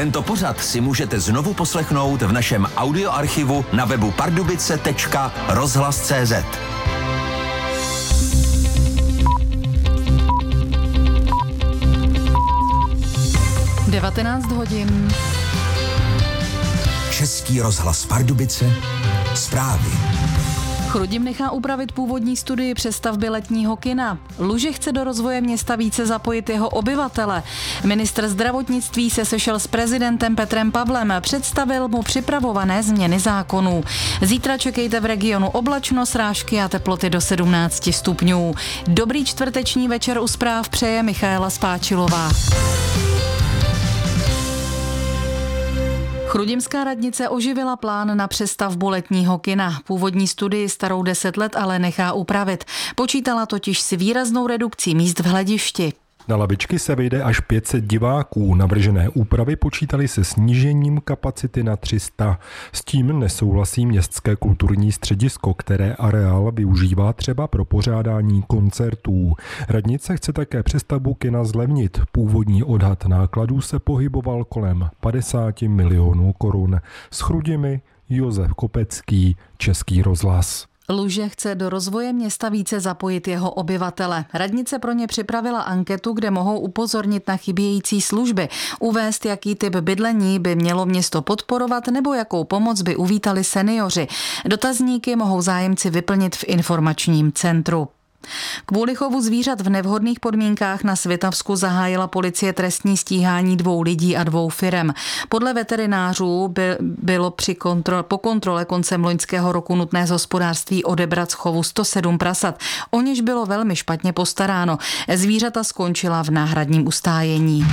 Tento pořad si můžete znovu poslechnout v našem audioarchivu na webu pardubice.rozhlas.cz. 19 hodin. Český rozhlas Pardubice, zprávy. Chrudim nechá upravit původní studii přestavby letního kina. Luže chce do rozvoje města více zapojit jeho obyvatele. Ministr zdravotnictví se sešel s prezidentem Petrem Pavlem, představil mu připravované změny zákonů. Zítra čekejte v regionu oblačno, srážky a teploty do 17 stupňů. Dobrý čtvrteční večer u zpráv přeje Michaela Spáčilová. Chrudimská radnice oživila plán na přestavbu letního kina. Původní studii starou 10 let ale nechá upravit. Počítala totiž s výraznou redukcí míst v hledišti. Na lavičky se vejde až 500 diváků. Navržené úpravy počítaly se snížením kapacity na 300. S tím nesouhlasí Městské kulturní středisko, které areál využívá třeba pro pořádání koncertů. Radnice chce také přestavbu kina zlevnit. Původní odhad nákladů se pohyboval kolem 50 milionů korun. S Chrudimi Josef Kopecký, Český rozhlas. Luže chce do rozvoje města více zapojit jeho obyvatele. Radnice pro ně připravila anketu, kde mohou upozornit na chybějící služby, uvést, jaký typ bydlení by mělo město podporovat nebo jakou pomoc by uvítali seniori. Dotazníky mohou zájemci vyplnit v informačním centru. Kvůli chovu zvířat v nevhodných podmínkách na Svitavsku zahájila policie trestní stíhání 2 lidí a 2 firem. Podle veterinářů bylo po kontrole koncem loňského roku nutné z hospodářství odebrat z chovu 107 prasat, o něž bylo velmi špatně postaráno. Zvířata skončila v náhradním ustájení.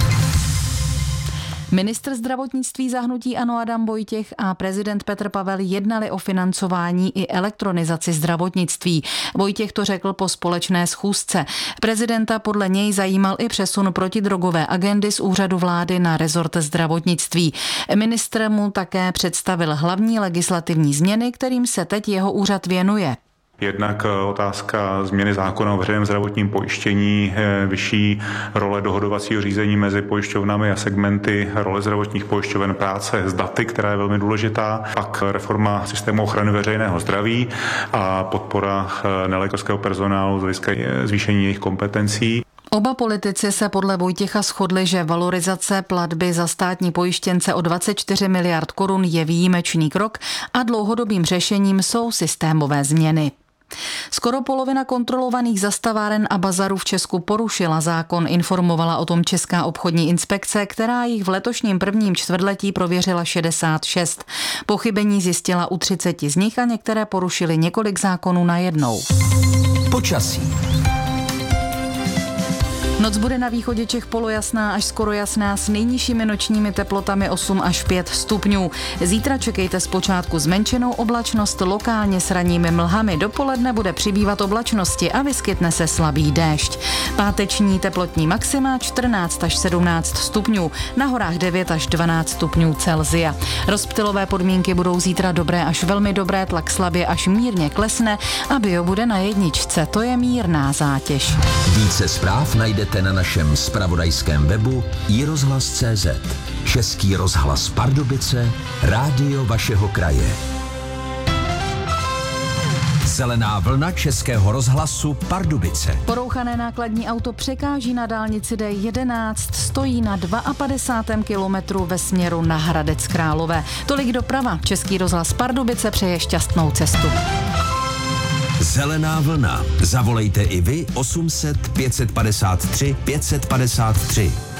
Ministr zdravotnictví za hnutí ANO Adam Vojtěch a prezident Petr Pavel jednali o financování i elektronizaci zdravotnictví. Vojtěch to řekl po společné schůzce. Prezidenta podle něj zajímal i přesun protidrogové agendy z úřadu vlády na rezort zdravotnictví. Ministr mu také představil hlavní legislativní změny, kterým se teď jeho úřad věnuje. Jednak otázka změny zákona o veřejném zdravotním pojištění, vyšší role dohodovacího řízení mezi pojišťovnami a segmenty, role zdravotních pojišťoven, práce s daty, která je velmi důležitá, pak reforma systému ochrany veřejného zdraví a podpora nelékařského personálu z hlediska zvýšení jejich kompetencí. Oba politici se podle Vojtěcha shodli, že valorizace platby za státní pojištěnce o 24 miliard korun je výjimečný krok a dlouhodobým řešením jsou systémové změny. Skoro polovina kontrolovaných zastaváren a bazarů v Česku porušila zákon, informovala o tom Česká obchodní inspekce, která jich v letošním prvním čtvrtletí prověřila 66. Pochybení zjistila u 30 z nich a některé porušily několik zákonů najednou. Počasí. Noc bude na východě Čech polojasná až skoro jasná s nejnižšími nočními teplotami 8 až 5 stupňů. Zítra čekejte zpočátku zmenšenou oblačnost, lokálně s ranními mlhami. Dopoledne bude přibývat oblačnosti a vyskytne se slabý déšť. Páteční teplotní maxima 14 až 17 stupňů, na horách 9 až 12 stupňů Celsia. Rozptylové podmínky budou zítra dobré až velmi dobré, tlak slabě až mírně klesne a bio bude na 1, to je mírná zátěž. Více zpráv najdete na našem zpravodajském webu iRozhlas.cz. Český rozhlas Pardubice, rádio vašeho kraje. Zelená vlna Českého rozhlasu Pardubice. Porouchané nákladní auto překáží na dálnici D11, stojí na 52. kilometru ve směru na Hradec Králové. Tolik doprava. Český rozhlas Pardubice přeje šťastnou cestu. Zelená vlna. Zavolejte i vy 800 553 553.